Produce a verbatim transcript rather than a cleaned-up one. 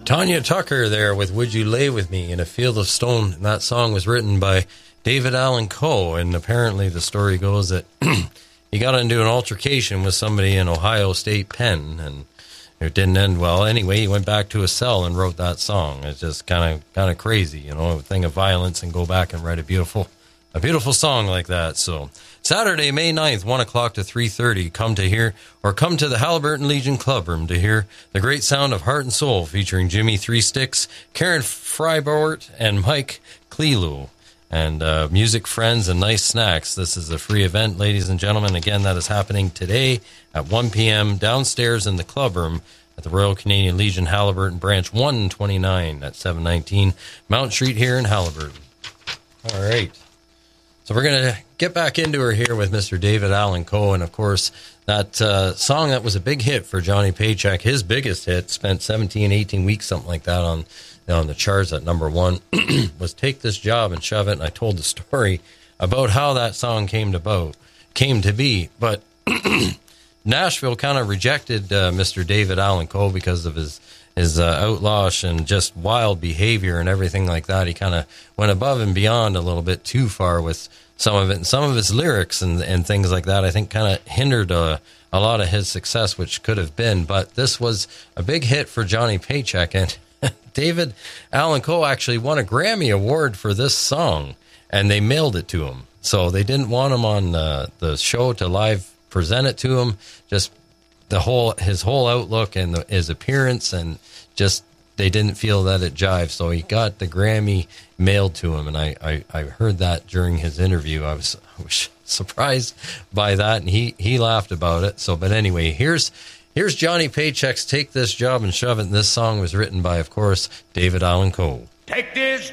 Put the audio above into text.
Tanya Tucker there with Would You Lay With Me in a Field of Stone. And that song was written by David Allan Coe, and apparently the story goes that he got into an altercation with somebody in Ohio State Penn, and it didn't end well. Anyway, he went back to his cell and wrote that song. It's just kind of kind of crazy, you know, a thing of violence, and go back and write a beautiful a beautiful song like that. So Saturday, May ninth, one o'clock to three thirty, come to hear, or come to the Haliburton Legion Clubroom to hear the great sound of Heart and Soul featuring Jimmy Three Sticks, Karen Freibort, and Mike Clelu. And uh, music, friends, and nice snacks. This is a free event, ladies and gentlemen. Again, that is happening today at one p.m. downstairs in the clubroom at the Royal Canadian Legion Haliburton Branch one twenty-nine at seven nineteen Mount Street here in Haliburton. All right. So we're going to get back into her here with Mister David Allan Coe. And, of course, that uh, song that was a big hit for Johnny Paycheck, his biggest hit, spent seventeen, eighteen weeks, something like that, on, on the charts at number one, was Take This Job and Shove It. And I told the story about how that song came to, about, came to be. But Nashville kind of rejected uh, Mister David Allan Coe because of his his uh, outlawish and just wild behavior and everything like that. He kind of went above and beyond a little bit too far with some of it, and some of his lyrics and, and things like that, I think, kind of hindered uh, a lot of his success, which could have been. But this was a big hit for Johnny Paycheck, and David Allan Coe actually won a Grammy Award for this song, and they mailed it to him. So they didn't want him on uh, the show to live present it to him, just the whole his whole outlook and the, his appearance, and just they didn't feel that it jived. So he got the Grammy mailed to him, and I, I, I heard that during his interview. I was, I was surprised by that, and he, he laughed about it. So, but anyway, here's here's Johnny Paycheck's Take This Job and Shove It. And this song was written by, of course, David Allan Coe. Take this